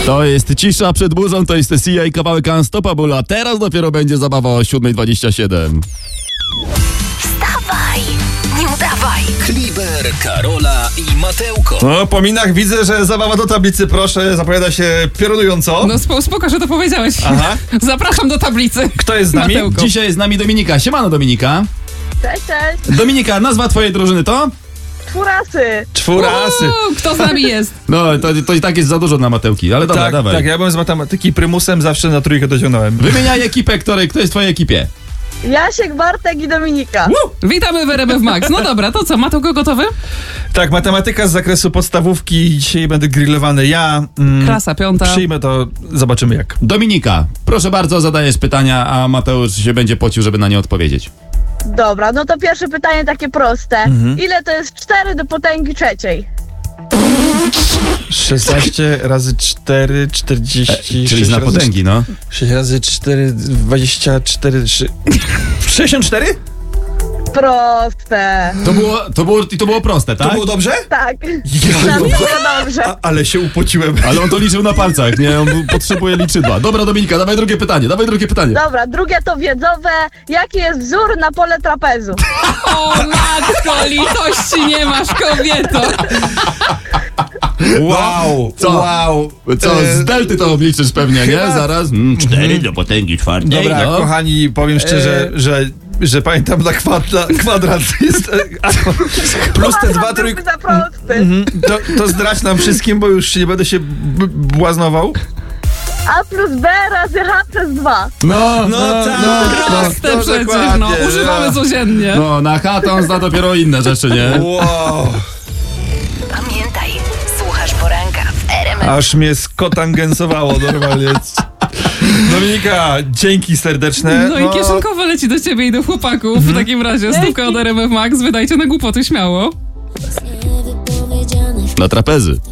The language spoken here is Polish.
To jest cisza przed burzą, to jest Sia i kawałek Unstoppable, a teraz dopiero będzie zabawa o 7:27. Wstawaj, nie udawaj. Kliber, Karola i Mateuko. No, po minach widzę, że zabawa do tablicy, proszę, zapowiada się piorunująco. No spoko, że to powiedziałeś. Aha. Zapraszam do tablicy. Kto jest z nami? Mateuko. Dzisiaj jest z nami Dominika. Siemano, Dominika. Cześć, cześć. Dominika, nazwa twojej drużyny to? Czwórasy. Czwórasy. Kto z nami jest? No, to i tak jest za dużo na Mateuki, ale dobra, Tak, dawaj. tak, ja byłem z matematyki prymusem, zawsze na trójkę dociągnąłem. Wymieniaj ekipę, kto jest w twojej ekipie. Jasiek, Bartek i Dominika. Witamy w RMF Max. No dobra, to co, Mateuko gotowy? Tak, matematyka z zakresu podstawówki, dzisiaj będę grillowany ja. Klasa 5. Przyjmę to, zobaczymy jak. Dominika, proszę bardzo, zadajesz pytania, a Mateusz się będzie pocił, żeby na nie odpowiedzieć. Dobra, no to pierwsze pytanie takie proste. Ile to jest 4 do potęgi trzeciej? 16 razy 4, 40... Czyli zna potęgi, no. 6 razy 4, 24... 64? Proste. To było proste, tak? To było dobrze? Tak. Ja, Było dobrze. ale się upociłem. Ale on to liczył na palcach, nie? On potrzebuje liczydła. Dobra, Dominika, dawaj drugie pytanie. Dobra, drugie to wiedzowe. Jaki jest wzór na pole trapezu? O matko, litości nie masz, kobieto. Wow, Co? wow. Co, z delty to obliczysz pewnie, nie? chyba- Zaraz. 4 do potęgi czwartej, Dobra, no. kochani, powiem szczerze, że pamiętam na kwadrat jest plus te dwa trójki. Za prosty. To zdradź nam wszystkim, bo już nie będę się błaznował. A plus B razy H przez 2. No, Proste no, przecież, dokładnie, no. Używamy codziennie. No, na chatę on zna dopiero inne rzeczy, nie? Wow. Pamiętaj, słuchasz poranka w RMF. Aż mnie skotangensowało normalnie. Dominika, dzięki serdeczne. No i kieszonkowo leci do ciebie i do chłopaków. W takim razie stówkę od RMF Max wydajcie na głupoty śmiało. Na trapezy.